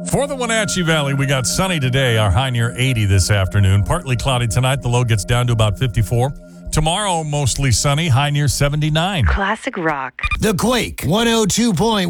For the Wenatchee Valley, we got sunny today, our high near 80 this afternoon. Partly cloudy tonight, the low gets down to about 54. Tomorrow, mostly sunny, high near 79. Classic rock. The Quake 102.1.